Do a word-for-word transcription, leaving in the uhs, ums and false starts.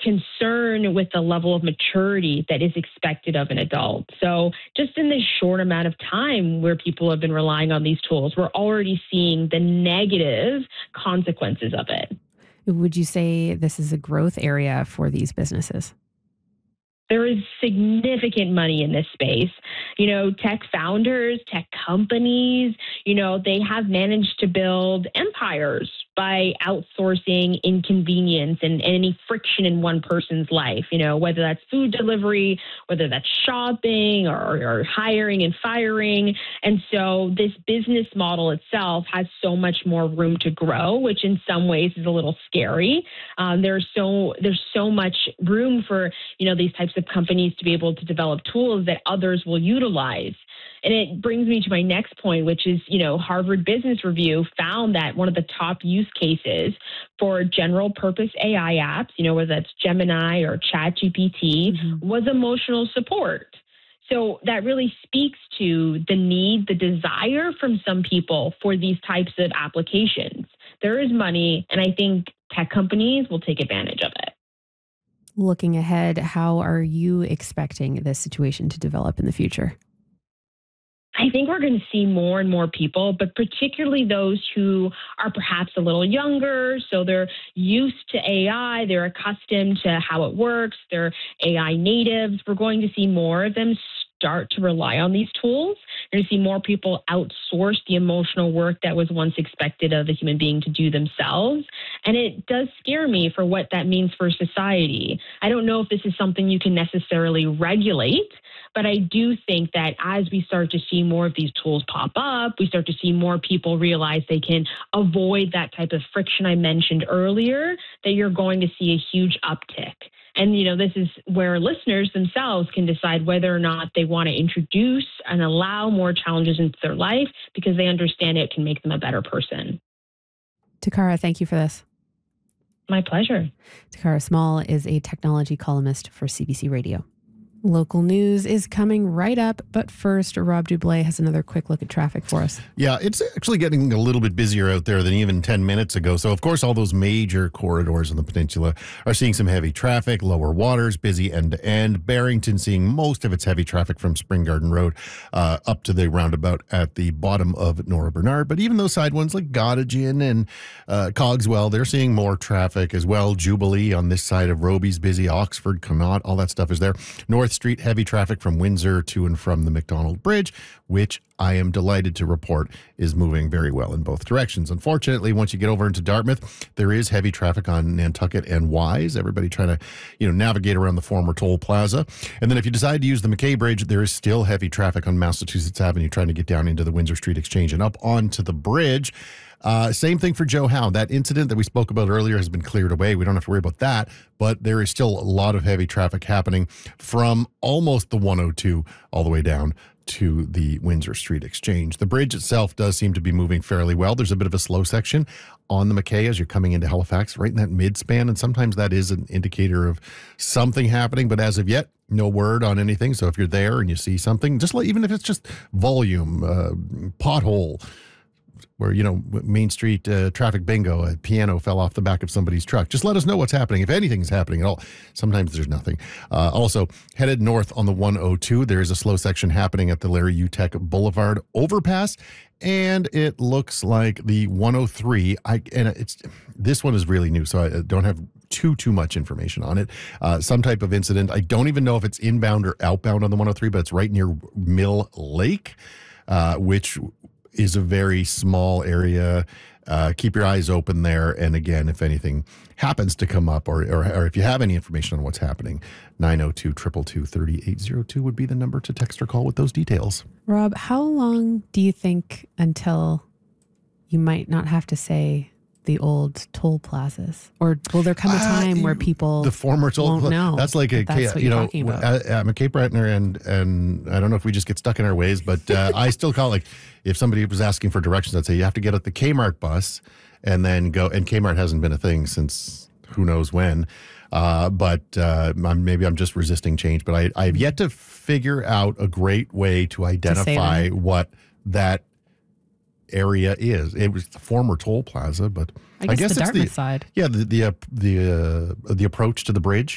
concern with the level of maturity that is expected of an adult. So just in this short amount of time where people have been relying on these tools, we're already seeing the negative consequences of it. Would you say this is a growth area for these businesses? There is significant money in this space. You know, tech founders, tech companies, you know, they have managed to build empires by outsourcing inconvenience and, and any friction in one person's life, you know, whether that's food delivery, whether that's shopping or, or hiring and firing. And so this business model itself has so much more room to grow, which in some ways is a little scary. Um, there's so there's so much room for, you know, these types of companies to be able to develop tools that others will utilize. And it brings me to my next point, which is, you know, Harvard Business Review found that one of the top use cases for general purpose A I apps, you know, whether that's Gemini or ChatGPT, mm-hmm. was emotional support. So that really speaks to the need, the desire from some people for these types of applications. There is money, and I think tech companies will take advantage of it. Looking ahead, how are you expecting this situation to develop in the future? I think we're going to see more and more people, but particularly those who are perhaps a little younger. So they're used to A I, they're accustomed to how it works, they're A I natives. We're going to see more of them start to rely on these tools. You're going to see more people outsource the emotional work that was once expected of a human being to do themselves. And it does scare me for what that means for society. I don't know if this is something you can necessarily regulate, but I do think that as we start to see more of these tools pop up, we start to see more people realize they can avoid that type of friction I mentioned earlier, that you're going to see a huge uptick. And, you know, this is where listeners themselves can decide whether or not they want to introduce and allow more challenges into their life because they understand it can make them a better person. Takara, thank you for this. My pleasure. Takara Small is a technology columnist for C B C Radio. Local news is coming right up, but first, Rob Dublé has another quick look at traffic for us. Yeah, it's actually getting a little bit busier out there than even ten minutes ago. So, of course, all those major corridors on the peninsula are seeing some heavy traffic. Lower Waters, busy end-to-end. Barrington seeing most of its heavy traffic from Spring Garden Road uh, up to the roundabout at the bottom of Nora Bernard. But even those side ones like Gottingen and uh, Cogswell, they're seeing more traffic as well. Jubilee on this side of Roby's busy. Oxford, Connaught, all that stuff is there. North Street, heavy traffic from Windsor to and from the McDonald Bridge, which I am delighted to report is moving very well in both directions. Unfortunately, once you get over into Dartmouth, there is heavy traffic on Nantucket and Wise. Everybody trying to, you know, navigate around the former toll plaza. And then if you decide to use the McKay Bridge, there is still heavy traffic on Massachusetts Avenue trying to get down into the Windsor Street Exchange and up onto the bridge. Uh, same thing for Joe Howe. That incident that we spoke about earlier has been cleared away. We don't have to worry about that, but there is still a lot of heavy traffic happening from almost the one oh two all the way down to the Windsor Street Exchange. The bridge itself does seem to be moving fairly well. There's a bit of a slow section on the McKay as you're coming into Halifax, right in that mid-span, and sometimes that is an indicator of something happening, but as of yet, no word on anything. So if you're there and you see something, just like, even if it's just volume, uh, pothole, where, you know, Main Street uh, traffic bingo, a piano fell off the back of somebody's truck. Just let us know what's happening, if anything's happening at all. Sometimes there's nothing. Uh, also, headed north on the one oh two, there is a slow section happening at the Larry Utek Boulevard overpass, and it looks like the one oh three, I and it's this one is really new, so I don't have too, too much information on it. Uh, some type of incident. I don't even know if it's inbound or outbound on the one oh three, but it's right near Mill Lake, uh, which is a very small area. Uh, keep your eyes open there. And again, if anything happens to come up or, or, or if you have any information on what's happening, nine oh two, two two two, three eight oh two would be the number to text or call with those details. Rob, how long do you think until you might not have to say the old toll plazas? Or will there come a time uh, where people the former toll won't pla- know? That's like a, that's you know, I, I'm a Cape Brettoner, and and I don't know if we just get stuck in our ways, but uh, I still call it, like, if somebody was asking for directions, I'd say you have to get at the Kmart bus and then go, and Kmart hasn't been a thing since who knows when. Uh, but uh, I'm, maybe I'm just resisting change, but I, I've yet to figure out a great way to identify to what that area is. It was the former toll plaza, but I guess, I guess the it's Dartmouth the side. Yeah, the the uh, the uh, the approach to the bridge.